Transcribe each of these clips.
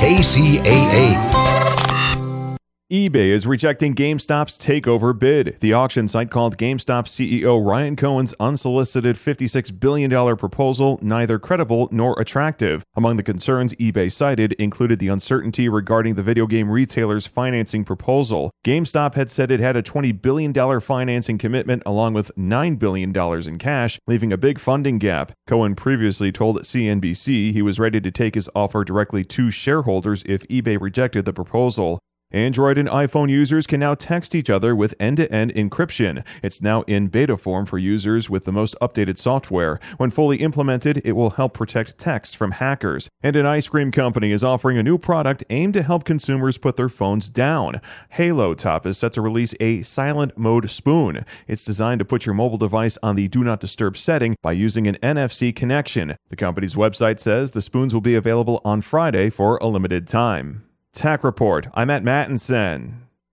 KCAA. eBay is rejecting GameStop's takeover bid. The auction site called GameStop CEO Ryan Cohen's unsolicited $56 billion proposal neither credible nor attractive. Among the concerns eBay cited included the uncertainty regarding the video game retailer's financing proposal. GameStop had said it had a $20 billion financing commitment along with $9 billion in cash, leaving a big funding gap. Cohen previously told CNBC he was ready to take his offer directly to shareholders if eBay rejected the proposal. Android and iPhone users can now text each other with end-to-end encryption. It's now in beta form for users with the most updated software. When fully implemented, it will help protect text from hackers. And an ice cream company is offering a new product aimed to help consumers put their phones down. Halo Top is set to release a silent mode spoon. It's designed to put your mobile device on the Do Not Disturb setting by using an NFC connection. The company's website says the spoons will be available on Friday for a limited time. Tech Report. I'm at Mattinson.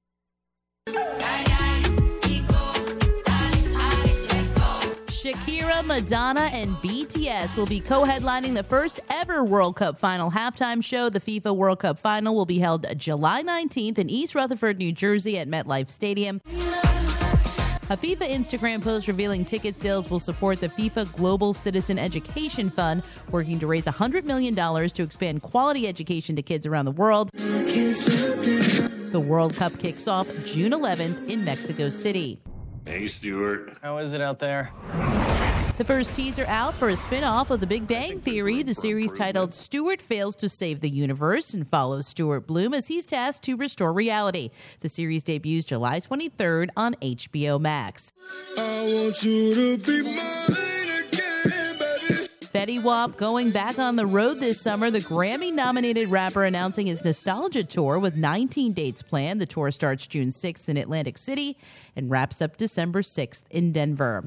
Shakira, Madonna, and BTS will be co-headlining the first ever World Cup final halftime show. The FIFA World Cup final will be held July 19th in East Rutherford, New Jersey at MetLife Stadium. A FIFA Instagram post revealing ticket sales will support the FIFA Global Citizen Education Fund, working to raise $100 million to expand quality education to kids around the world. The World Cup kicks off June 11th in Mexico City. Hey, Stuart. How is it out there? The first teaser out for a spin-off of The Big Bang Theory. The series titled Stuart Fails to Save the Universe and follows Stuart Bloom as he's tasked to restore reality. The series debuts July 23rd on HBO Max. I want you to be mine again, baby. Fetty Wap going back on the road this summer. The Grammy-nominated rapper announcing his Nostalgia Tour with 19 dates planned. The tour starts June 6th in Atlantic City and wraps up December 6th in Denver.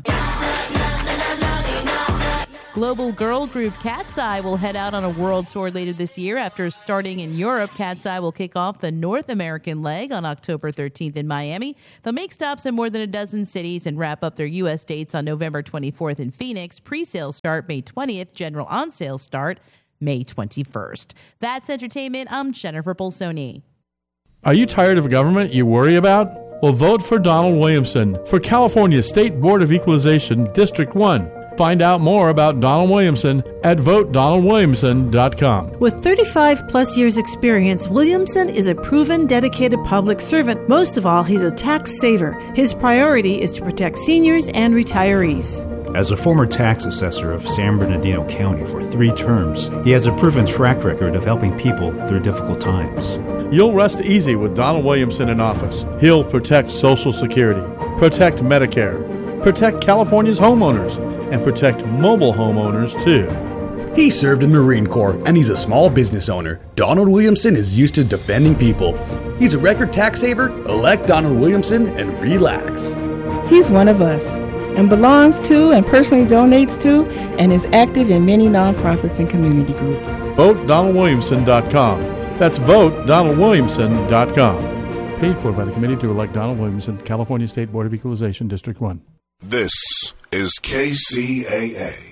Global girl group Cat's Eye will head out on a world tour later this year. After starting in Europe, Cat's Eye will kick off the North American leg on October 13th in Miami. They'll make stops in more than a dozen cities and wrap up their U.S. dates on November 24th in Phoenix. Pre-sales start May 20th. General on-sale start May 21st. That's entertainment. I'm Jennifer Bolsoni. Are you tired of a government you worry about? Well, vote for Donald Williamson for California State Board of Equalization, District 1. Find out more about Donald Williamson at VoteDonaldWilliamson.com. With 35 plus years experience, Williamson is a proven, dedicated public servant. Most of all, he's a tax saver. His priority is to protect seniors and retirees. As a former tax assessor of San Bernardino County for 3 terms, he has a proven track record of helping people through difficult times. You'll rest easy with Donald Williamson in office. He'll protect Social Security, protect Medicare, protect California's homeowners, and protect mobile homeowners, too. He served in the Marine Corps, and he's a small business owner. Donald Williamson is used to defending people. He's a record tax saver. Elect Donald Williamson and relax. He's one of us and belongs to and personally donates to and is active in many nonprofits and community groups. VoteDonaldWilliamson.com. That's VoteDonaldWilliamson.com. Paid for by the Committee to Elect Donald Williamson, California State Board of Equalization, District 1. This is KCAA.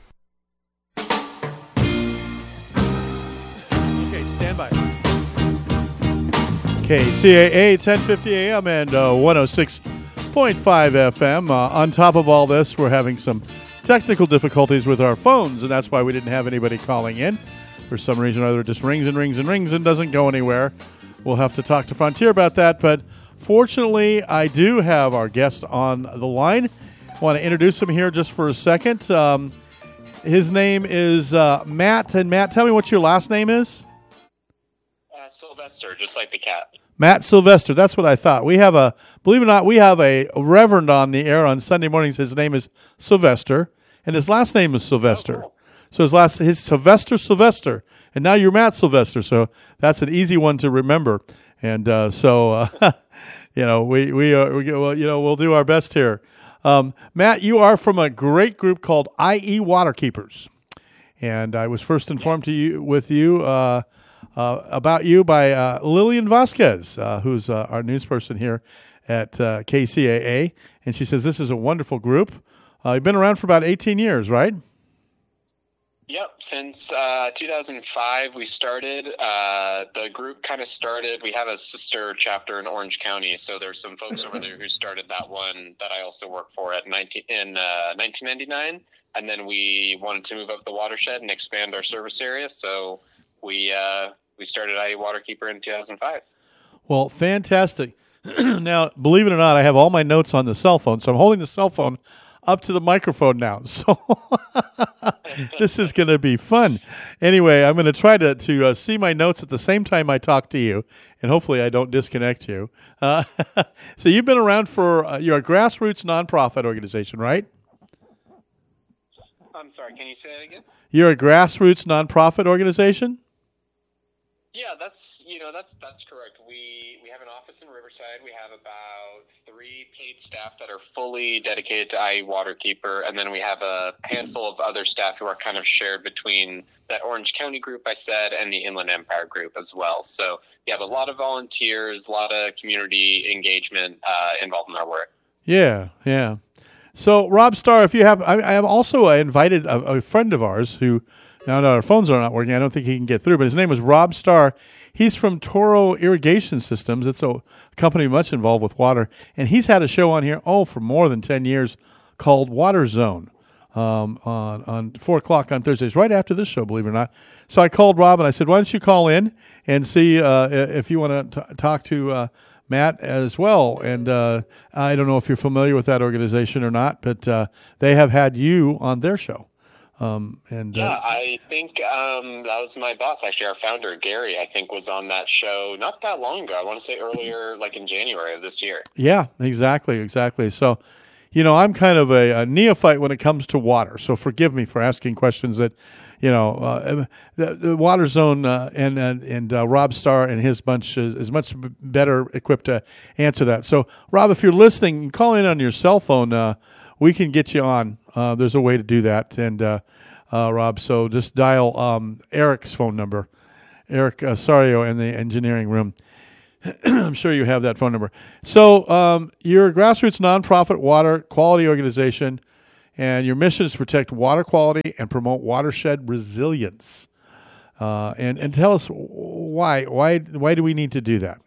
Okay, stand by. KCAA, 1050 AM and 106.5 FM. On top of all this, we're having some technical difficulties with our phones, and that's why we didn't have anybody calling in. For some reason or other, it just rings and rings and rings and doesn't go anywhere. We'll have to talk to Frontier about that, but fortunately, I do have our guest on the line. I want to introduce him here just for a second. His name is Matt. And Matt, tell me what your last name is. Sylvester, just like the cat. Matt Sylvester. That's what I thought. We have believe it or not, we have a reverend on the air on Sunday mornings. His name is Sylvester, and his last name is Sylvester. Oh, cool. So his Sylvester, and now you're Matt Sylvester. So that's an easy one to remember. And we'll do our best here. Matt, you are from a great group called IE Waterkeepers, and I was first informed about you by Lillian Vasquez, who's our news person here at KCAA, and she says this is a wonderful group. You've been around for about 18 years, right? Yep. Since 2005, we started. The group kind of started. We have a sister chapter in Orange County, so there's some folks over there who started that one that I also work for in 1999. And then we wanted to move up the watershed and expand our service area, so we started IE Waterkeeper in 2005. Well, fantastic. Now, believe it or not, I have all my notes on the cell phone, so I'm holding the cell phone up to the microphone now. So this is going to be fun. Anyway, I'm going to try to see my notes at the same time I talk to you, and hopefully I don't disconnect you. So you've been around for, you're a grassroots nonprofit organization, right? I'm sorry, can you say that again? You're a grassroots nonprofit organization? Yeah, that's correct. We have an office in Riverside. We have about 3 paid staff that are fully dedicated to IE Waterkeeper, and then we have a handful of other staff who are kind of shared between that Orange County group I said and the Inland Empire group as well. So you have a lot of volunteers, a lot of community engagement involved in our work. Yeah. So Rob Starr, if you have, I have also invited a friend of ours who. Now, our phones are not working. I don't think he can get through, but his name is Rob Starr. He's from Toro Irrigation Systems. It's a company much involved with water, and he's had a show on here, for more than 10 years called Water Zone on 4 o'clock on Thursdays, right after this show, believe it or not. So I called Rob, and I said, why don't you call in and see if you want to talk to Matt as well. And I don't know if you're familiar with that organization or not, but they have had you on their show. I think that was my boss, actually, our founder, Gary, I think was on that show not that long ago. I want to say earlier, like in January of this year. Yeah, exactly. So, I'm kind of a neophyte when it comes to water. So forgive me for asking questions that, the Water Zone and Rob Starr and his bunch is much better equipped to answer that. So, Rob, if you're listening, call in on your cell phone. We can get you on. There's a way to do that. And, Rob, so just dial Eric's phone number, Eric Sario in the engineering room. I'm sure you have that phone number. So you're a grassroots nonprofit water quality organization, and your mission is to protect water quality and promote watershed resilience. And tell us why do we need to do that?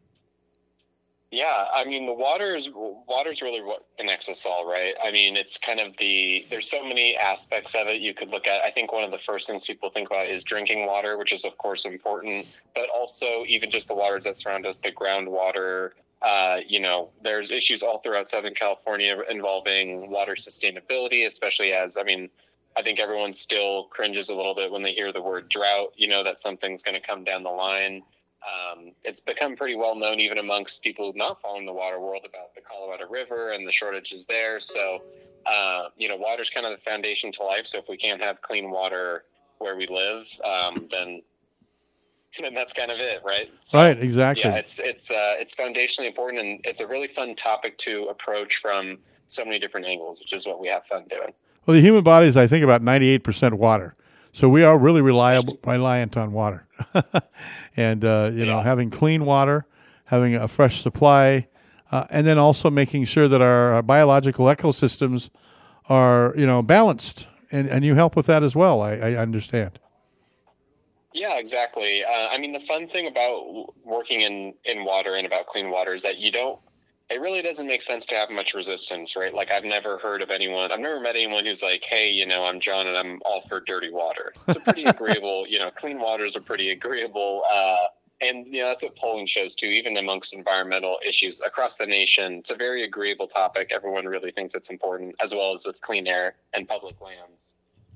Yeah, I mean, the water's really what connects us all, right? I mean, it's kind of there's so many aspects of it you could look at. I think one of the first things people think about is drinking water, which is, of course, important, but also even just the waters that surround us, the groundwater. There's issues all throughout Southern California involving water sustainability, especially I think everyone still cringes a little bit when they hear the word drought, that something's going to come down the line. It's become pretty well known even amongst people not following the water world about the Colorado River and the shortages there. So, water's kind of the foundation to life. So if we can't have clean water where we live, then that's kind of it, right? So, right, exactly. Yeah, it's foundationally important, and it's a really fun topic to approach from so many different angles, which is what we have fun doing. Well, the human body is, I think, about 98% water. So we are really reliant on water. And, having clean water, having a fresh supply, and then also making sure that our biological ecosystems are, balanced. And you help with that as well, I understand. Yeah, exactly. The fun thing about working in water and about clean water is that it really doesn't make sense to have much resistance, right? Like I've never met anyone who's like, hey, I'm John and I'm all for dirty water. It's a pretty agreeable, clean waters are pretty agreeable. And that's what polling shows too, even amongst environmental issues across the nation. It's a very agreeable topic. Everyone really thinks it's important, as well as with clean air and public lands.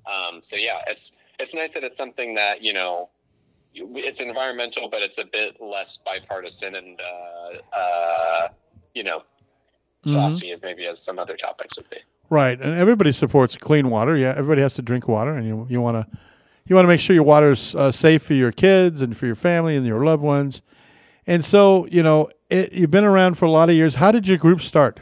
It's nice that it's something that, it's environmental, but it's a bit less bipartisan and, saucy as some other topics would be. Right, and everybody supports clean water. Yeah, everybody has to drink water, and you want to make sure your water's safe for your kids and for your family and your loved ones. And so, you've been around for a lot of years. How did your group start?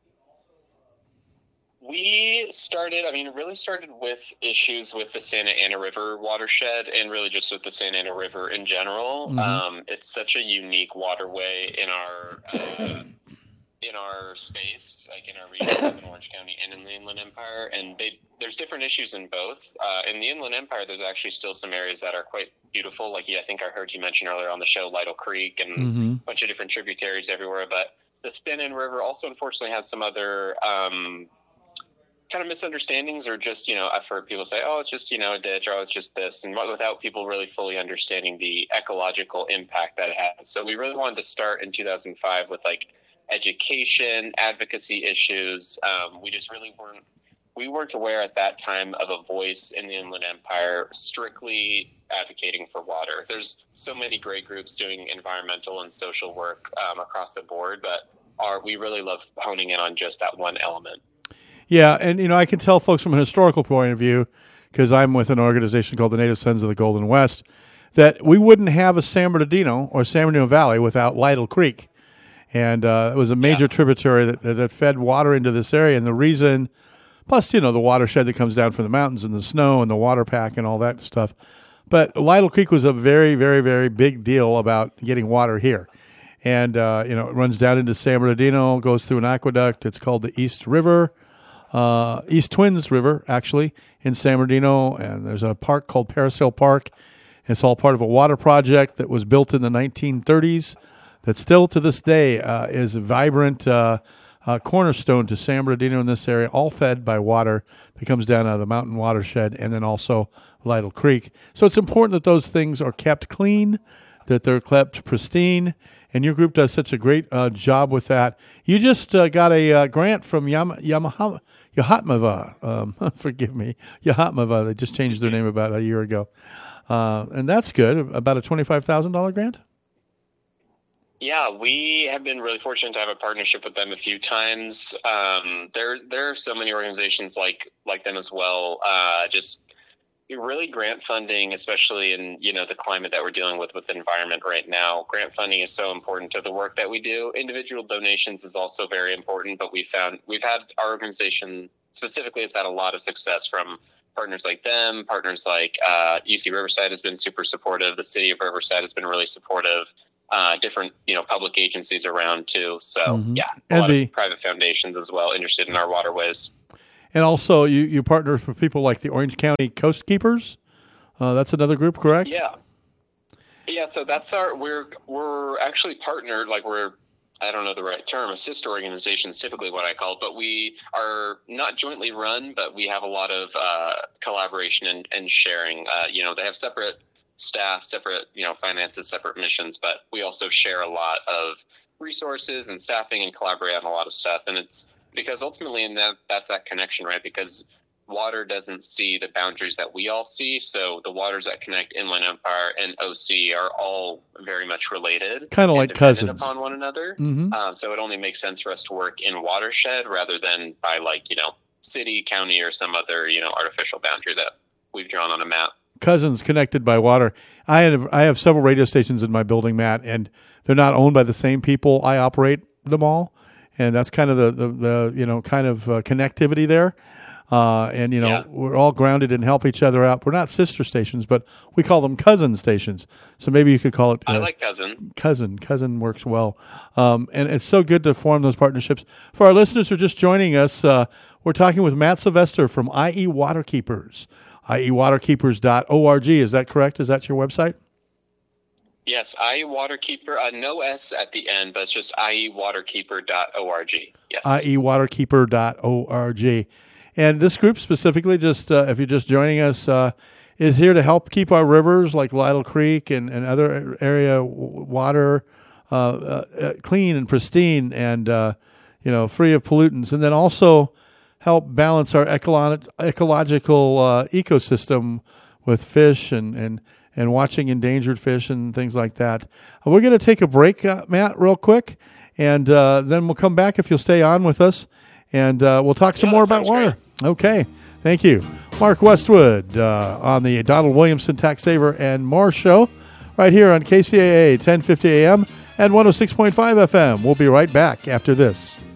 We started, it really started with issues with the Santa Ana River watershed and really just with the Santa Ana River in general. Mm-hmm. It's such a unique waterway in in our space, like in our region in Orange County and in the Inland Empire, and there's different issues in both. In the Inland Empire, there's actually still some areas that are quite beautiful. Like I think I heard you mention earlier on the show, Lytle Creek and a bunch of different tributaries everywhere. But the Spin-In River also, unfortunately, has some other kind of misunderstandings, or just, I've heard people say, oh, it's just, a ditch, or it's just this, and without people really fully understanding the ecological impact that it has. So we really wanted to start in 2005 with education, advocacy issues. We just really weren't aware at that time of a voice in the Inland Empire strictly advocating for water. There's so many great groups doing environmental and social work across the board, but we really love honing in on just that one element. Yeah, and I can tell folks from a historical point of view, because I'm with an organization called the Native Sons of the Golden West, that we wouldn't have a San Bernardino or San Bernardino Valley without Lytle Creek. And it was a major tributary that fed water into this area. And the reason, plus, the watershed that comes down from the mountains and the snow and the water pack and all that stuff. But Lytle Creek was a very, very, very big deal about getting water here. And, it runs down into San Bernardino, goes through an aqueduct. It's called the East Twins River, actually, in San Bernardino. And there's a park called Parasail Park. It's all part of a water project that was built in the 1930s. That still to this day is a vibrant cornerstone to San Bernardino in this area, all fed by water that comes down out of the mountain watershed, and then also Lytle Creek. So it's important that those things are kept clean, that they're kept pristine, and your group does such a great job with that. You just got a grant from Yahatmava. Forgive me, Yahatmava. They just changed their name about a year ago. And that's good, about a $25,000 grant? Yeah, we have been really fortunate to have a partnership with them a few times. There are so many organizations like them as well. Just really grant funding, especially in the climate that we're dealing with the environment right now. Grant funding is so important to the work that we do. Individual donations is also very important, but we've had our organization specifically has had a lot of success from partners like them. Partners like UC Riverside has been super supportive. The city of Riverside has been really supportive. Different, public agencies around too. So a lot of private foundations as well interested in our waterways. And also you partner with people like the Orange County Coast Keepers. That's another group, correct? Yeah. Yeah. So that's we're actually partnered, I don't know the right term, a sister organization is typically what I call it, but we are not jointly run, but we have a lot of collaboration and sharing. They have separate staff, separate, finances, separate missions, but we also share a lot of resources and staffing and collaborate on a lot of stuff. And it's because ultimately that's that connection, right? Because water doesn't see the boundaries that we all see. So the waters that connect Inland Empire and OC are all very much related. Kind of like cousins. Upon one another. Mm-hmm. So it only makes sense for us to work in watershed rather than by city, county, or some other, artificial boundary that we've drawn on a map. Cousins connected by water. I have several radio stations in my building, Matt, and they're not owned by the same people. I operate them all, and that's kind of the connectivity there. We're all grounded and help each other out. We're not sister stations, but we call them cousin stations. So maybe you could call it. I like cousin. Cousin works well, and it's so good to form those partnerships. For our listeners who are just joining us, we're talking with Matt Sylvester from IE Waterkeepers. IEwaterkeepers.org. Is that correct? Is that your website? Yes, IE Waterkeeper. No S at the end, but it's just IEwaterkeeper.org. Yes. IEwaterkeeper.org. And this group specifically, just if you're just joining us, is here to help keep our rivers like Lytle Creek and other area water clean and pristine and free of pollutants, and then also help balance our ecological ecosystem with fish and watching endangered fish and things like that. We're going to take a break, Matt, real quick, and then we'll come back if you'll stay on with us, and we'll talk some more about water. Great. Okay, thank you. Mark Westwood on the Donald Williamson Tax Saver and More show right here on KCAA 1050 AM and 106.5 FM. We'll be right back after this.